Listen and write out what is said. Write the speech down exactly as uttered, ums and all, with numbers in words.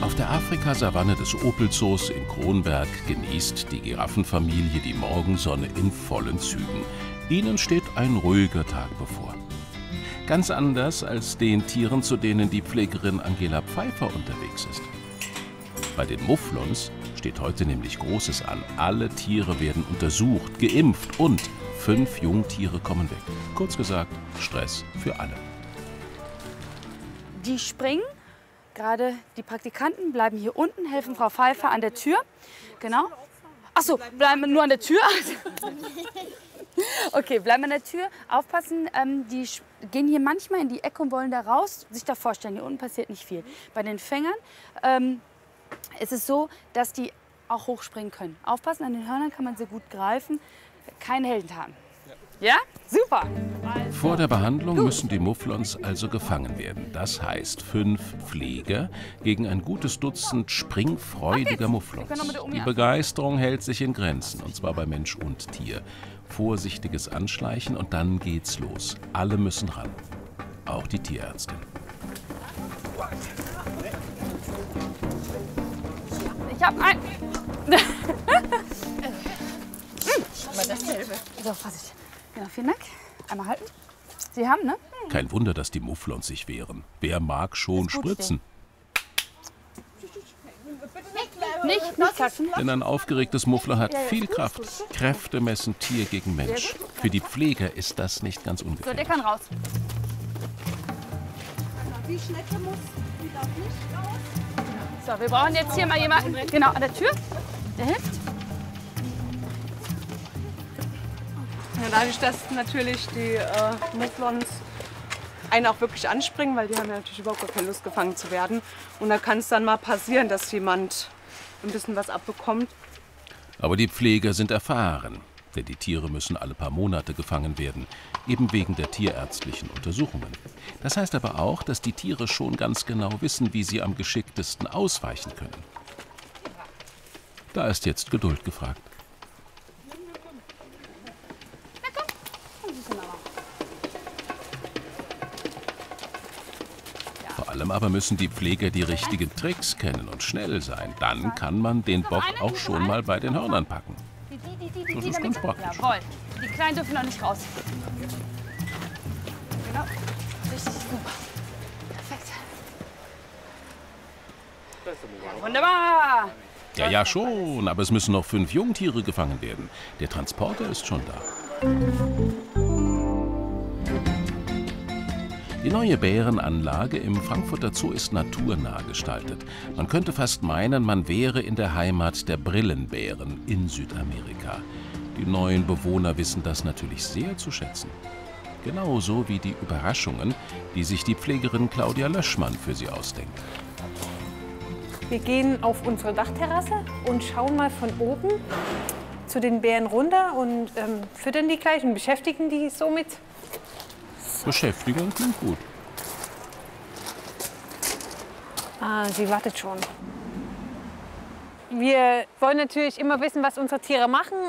Auf der Afrikasavanne des Opelzoos in Kronberg genießt die Giraffenfamilie die Morgensonne in vollen Zügen. Ihnen steht ein ruhiger Tag bevor. Ganz anders als den Tieren, zu denen die Pflegerin Angela Pfeiffer unterwegs ist. Bei den Mufflons steht heute nämlich Großes an. Alle Tiere werden untersucht, geimpft und fünf Jungtiere kommen weg. Kurz gesagt, Stress für alle. Die springen. Gerade die Praktikanten bleiben hier unten, helfen Frau Pfeiffer an der Tür. Genau. Ach so, bleiben nur an der Tür. Okay, bleiben an der Tür. Aufpassen, ähm, die gehen hier manchmal in die Ecke und wollen da raus. Sich da vorstellen, hier unten passiert nicht viel. Bei den Fängern ähm, ist es so, dass die auch hochspringen können. Aufpassen, an den Hörnern kann man sie gut greifen. Keine Heldentaten. Ja? Super! Vor der Behandlung müssen die Mufflons also gefangen werden. Das heißt, fünf Pfleger gegen ein gutes Dutzend springfreudiger Mufflons. Die Begeisterung hält sich in Grenzen, und zwar bei Mensch und Tier. Vorsichtiges Anschleichen und dann geht's los. Alle müssen ran. Auch die Tierärztin. Ich hab ein... Aber dasselbe. So, Vorsicht. Genau, vielen Dank. Einmal halten. Sie haben, ne? Kein Wunder, dass die Mufflons sich wehren. Wer mag schon spritzen? Nicht, nicht klatschen. Denn ein aufgeregtes Muffler hat viel Kraft. Kräfte messen Tier gegen Mensch. Für die Pfleger ist das nicht ganz So, der ungefährlich. kann raus. Die Schnecke muss, die darf nicht raus. So, wir brauchen jetzt hier mal jemanden, genau, an der Tür. Der hilft. Ja, dadurch, dass natürlich die äh, Mufflons einen auch wirklich anspringen, weil die haben ja natürlich überhaupt gar keine Lust, gefangen zu werden. Und da kann es dann mal passieren, dass jemand ein bisschen was abbekommt. Aber die Pfleger sind erfahren. Denn die Tiere müssen alle paar Monate gefangen werden, eben wegen der tierärztlichen Untersuchungen. Das heißt aber auch, dass die Tiere schon ganz genau wissen, wie sie am geschicktesten ausweichen können. Da ist jetzt Geduld gefragt. Vor allem aber müssen die Pfleger die richtigen Tricks kennen und schnell sein. Dann kann man den Bock auch schon mal bei den Hörnern packen. Die, die, die, die, Das die ist ganz praktisch. Jawohl. Die Kleinen dürfen noch nicht raus. Genau. Richtig super. Perfekt. Ja, wunderbar. Ja, ja, schon, aber es müssen noch fünf Jungtiere gefangen werden. Der Transporter ist schon da. Die neue Bärenanlage im Frankfurter Zoo ist naturnah gestaltet. Man könnte fast meinen, man wäre in der Heimat der Brillenbären in Südamerika. Die neuen Bewohner wissen das natürlich sehr zu schätzen. Genauso wie die Überraschungen, die sich die Pflegerin Claudia Löschmann für sie ausdenkt. Wir gehen auf unsere Dachterrasse und schauen mal von oben zu den Bären runter und ähm, füttern die gleich und beschäftigen die somit. Beschäftigung klingt gut. Ah, sie wartet schon. Wir wollen natürlich immer wissen, was unsere Tiere machen.